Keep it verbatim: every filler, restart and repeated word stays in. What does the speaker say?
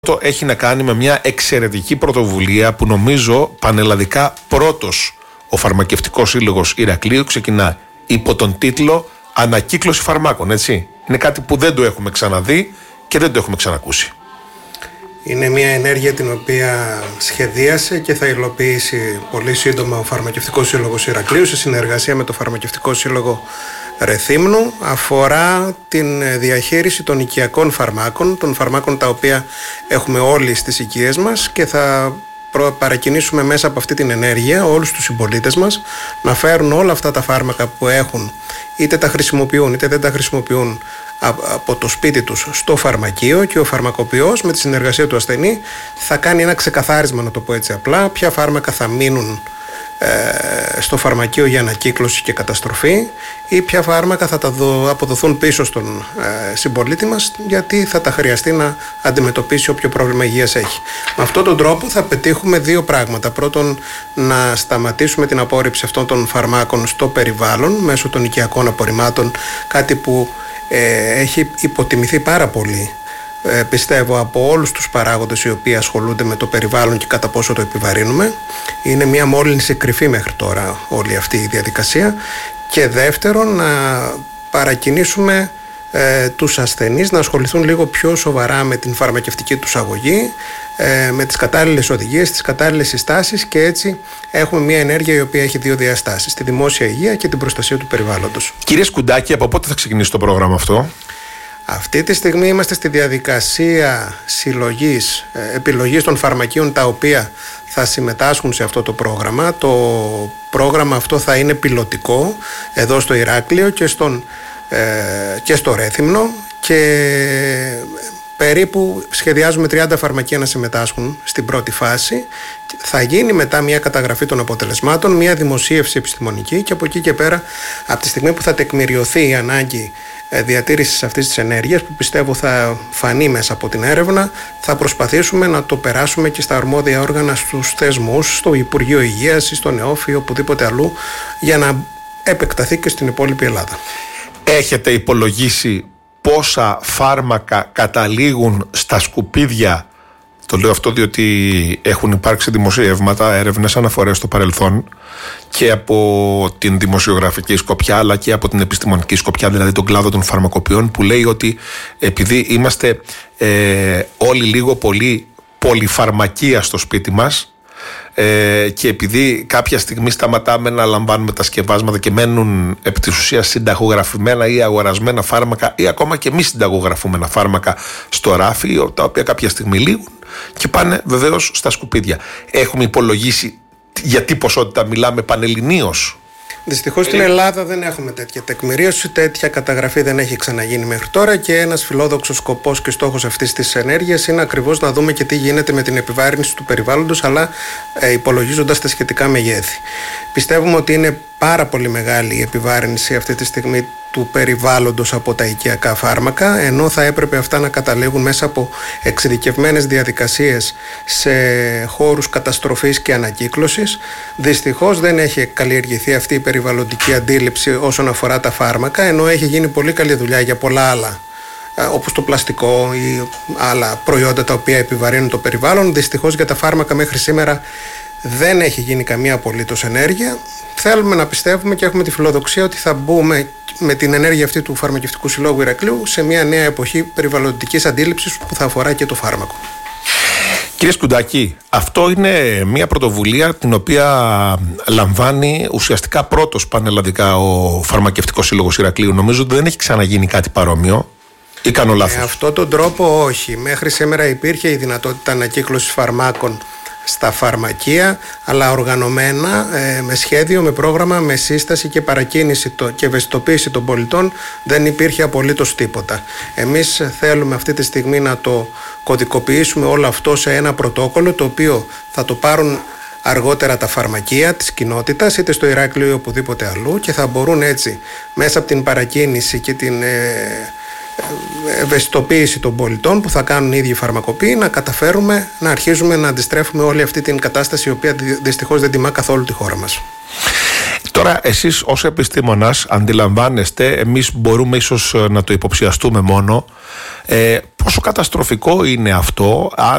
Το έχει να κάνει με μια εξαιρετική πρωτοβουλία που νομίζω πανελλαδικά πρώτος ο Φαρμακευτικός Σύλλογος Ηρακλείου ξεκινά υπό τον τίτλο Ανακύκλωση φαρμάκων, έτσι. Είναι κάτι που δεν το έχουμε ξαναδεί και δεν το έχουμε ξανακούσει. Είναι μια ενέργεια την οποία σχεδίασε και θα υλοποιήσει πολύ σύντομα ο Φαρμακευτικός Σύλλογος Ηρακλείου σε συνεργασία με το Φαρμακευτικό Σύλλογο Ρεθύμνου. Αφορά την διαχείριση των οικιακών φαρμάκων, των φαρμάκων τα οποία έχουμε όλοι στις οικίες μας, και θα παρακινήσουμε μέσα από αυτή την ενέργεια όλους τους συμπολίτες μας να φέρουν όλα αυτά τα φάρμακα που έχουν, είτε τα χρησιμοποιούν είτε δεν τα χρησιμοποιούν, από το σπίτι τους στο φαρμακείο, και ο φαρμακοποιός με τη συνεργασία του ασθενή θα κάνει ένα ξεκαθάρισμα, να το πω έτσι απλά, ποια φάρμακα θα μείνουν ε, στο φαρμακείο για ανακύκλωση και καταστροφή ή ποια φάρμακα θα τα δω, αποδοθούν πίσω στον ε, συμπολίτη μας, γιατί θα τα χρειαστεί να αντιμετωπίσει όποιο πρόβλημα υγείας έχει. Με αυτόν τον τρόπο θα πετύχουμε δύο πράγματα. Πρώτον, να σταματήσουμε την απόρριψη αυτών των φαρμάκων στο περιβάλλον μέσω των οικιακών απορριμμάτων, κάτι που Ε, έχει υποτιμηθεί πάρα πολύ, ε, πιστεύω, από όλους τους παράγοντες οι οποίοι ασχολούνται με το περιβάλλον και κατά πόσο το επιβαρύνουμε. Είναι μια μόλυνση κρυφή μέχρι τώρα όλη αυτή η διαδικασία. Και δεύτερον, να παρακινήσουμε ε, τους ασθενείς να ασχοληθούν λίγο πιο σοβαρά με την φαρμακευτική τους αγωγή, ε, με τις κατάλληλες οδηγίες, τις κατάλληλες συστάσεις, και έτσι έχουμε μια ενέργεια η οποία έχει δύο διαστάσεις: τη δημόσια υγεία και την προστασία του περιβάλλοντος. Κύριε Σκουντάκη, από πότε θα ξεκινήσει το πρόγραμμα αυτό? Αυτή τη στιγμή είμαστε στη διαδικασία συλλογής, ε, επιλογής των φαρμακείων τα οποία θα συμμετάσχουν σε αυτό το πρόγραμμα. Το πρόγραμμα αυτό θα είναι πιλωτικό εδώ στο Ηράκλειο και, στον, ε, και στο Ρέθυμνο, και περίπου σχεδιάζουμε τριάντα φαρμακεία να συμμετάσχουν στην πρώτη φάση. Θα γίνει μετά μια καταγραφή των αποτελεσμάτων, μια δημοσίευση επιστημονική, και από εκεί και πέρα, από τη στιγμή που θα τεκμηριωθεί η ανάγκη διατήρησης αυτής της ενέργειας, που πιστεύω θα φανεί μέσα από την έρευνα, θα προσπαθήσουμε να το περάσουμε και στα αρμόδια όργανα, στους θεσμούς, στο Υπουργείο Υγείας ή στο ΝΕΟΦ ή οπουδήποτε αλλού, για να επεκταθεί και στην υπόλοιπη Ελλάδα. Έχετε υπολογίσει πόσα φάρμακα καταλήγουν στα σκουπίδια? Το λέω αυτό διότι έχουν υπάρξει δημοσιεύματα, έρευνες, αναφορές στο παρελθόν, και από την δημοσιογραφική σκοπιά αλλά και από την επιστημονική σκοπιά, δηλαδή τον κλάδο των φαρμακοποιών, που λέει ότι επειδή είμαστε ε, όλοι λίγο πολύ πολυφαρμακεία στο σπίτι μας, Ε, και επειδή κάποια στιγμή σταματάμε να λαμβάνουμε τα σκευάσματα και μένουν επί της ουσίας συνταγογραφημένα ή αγορασμένα φάρμακα, ή ακόμα και μη συνταγογραφούμενα φάρμακα στο ράφι, τα οποία κάποια στιγμή λήγουν και πάνε βεβαίως στα σκουπίδια. Έχουμε υπολογίσει για τι ποσότητα μιλάμε πανελληνίως? Δυστυχώς στην Ελλάδα δεν έχουμε τέτοια τεκμηρίωση, τέτοια καταγραφή δεν έχει ξαναγίνει μέχρι τώρα, και ένας φιλόδοξος σκοπός και στόχος αυτής της ενέργειας είναι ακριβώς να δούμε και τι γίνεται με την επιβάρυνση του περιβάλλοντος, αλλά ε, υπολογίζοντας τα σχετικά μεγέθη. Πιστεύουμε ότι είναι πάρα πολύ μεγάλη η επιβάρυνση αυτή τη στιγμή του περιβάλλοντος από τα οικιακά φάρμακα, ενώ θα έπρεπε αυτά να καταλήγουν μέσα από εξειδικευμένες διαδικασίες σε χώρους καταστροφής και ανακύκλωσης. Δυστυχώς δεν έχει καλλιεργηθεί αυτή η περιβαλλοντική αντίληψη όσον αφορά τα φάρμακα, ενώ έχει γίνει πολύ καλή δουλειά για πολλά άλλα, όπως το πλαστικό ή άλλα προϊόντα τα οποία επιβαρύνουν το περιβάλλον. Δυστυχώς για τα φάρμακα μέχρι σήμερα δεν έχει γίνει καμία απολύτως ενέργεια. Θέλουμε να πιστεύουμε και έχουμε τη φιλοδοξία ότι θα μπούμε με την ενέργεια αυτή του Φαρμακευτικού Συλλόγου Ηρακλείου σε μια νέα εποχή περιβαλλοντικής αντίληψης που θα αφορά και το φάρμακο. Κύριε Σκουντάκη, αυτό είναι μια πρωτοβουλία την οποία λαμβάνει ουσιαστικά πρώτος πανελλαδικά ο Φαρμακευτικός Σύλλογος Ηρακλείου. Νομίζω ότι δεν έχει ξαναγίνει κάτι παρόμοιο, ή κάνω λάθος? Με αυτόν τον τρόπο όχι. Μέχρι σήμερα υπήρχε η δυνατότητα ανακύκλωσης φαρμάκων στα φαρμακεία, αλλά οργανωμένα, ε, με σχέδιο, με πρόγραμμα, με σύσταση και παρακίνηση το, και ευαισθητοποίηση των πολιτών. Δεν υπήρχε απολύτως τίποτα. Εμείς θέλουμε αυτή τη στιγμή να το κωδικοποιήσουμε όλο αυτό σε ένα πρωτόκολλο, το οποίο θα το πάρουν αργότερα τα φαρμακεία της κοινότητας, είτε στο Ηράκλειο ή οπουδήποτε αλλού, και θα μπορούν έτσι μέσα από την παρακίνηση και την ε, ευαισθητοποίηση των πολιτών που θα κάνουν οι ίδιοι φαρμακοποιοί, να καταφέρουμε να αρχίζουμε να αντιστρέφουμε όλη αυτή την κατάσταση, η οποία δυστυχώς δεν τιμά καθόλου τη χώρα μας. Τώρα εσείς ως επιστήμονας αντιλαμβάνεστε, εμείς μπορούμε ίσως να το υποψιαστούμε μόνο, ε, πόσο καταστροφικό είναι αυτό